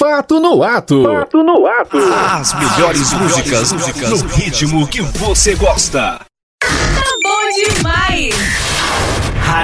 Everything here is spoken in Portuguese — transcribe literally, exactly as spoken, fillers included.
Fato no Ato. Fato no Ato. As melhores músicas, músicas no ritmo que você gosta. Tá bom demais.